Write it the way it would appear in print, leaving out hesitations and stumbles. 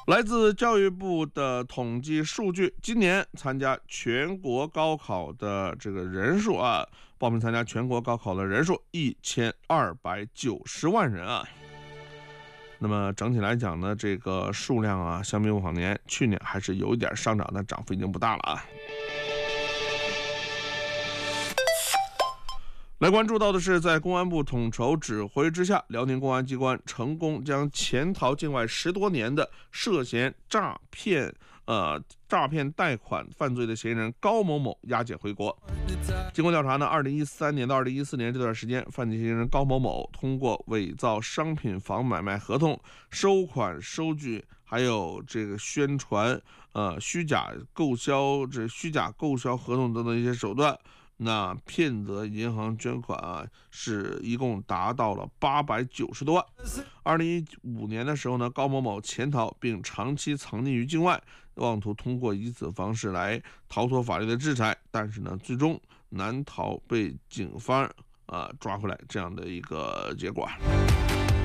来自教育部的统计数据，今年参加全国高考的这个人数啊，报名参加全国高考的人数1290万人啊。那么整体来讲呢，这个数量啊，相比往年，去年还是有一点上涨的，涨幅已经不大了啊。来关注到的是，在公安部统筹指挥之下，辽宁公安机关成功将潜逃境外10多年的涉嫌诈骗贷款犯罪的嫌疑人高某某押解回国。经过调查呢，2013年到2014年这段时间，犯罪嫌疑人高某某通过伪造商品房买卖合同、收款收据，还有这个宣传虚假购销合同等等一些手段，那骗得银行捐款啊，是一共达到了890多万。2015年的时候呢，高某某潜逃并长期藏匿于境外，妄图通过以此方式来逃脱法律的制裁，但是呢，最终难逃被警方抓回来这样的一个结果。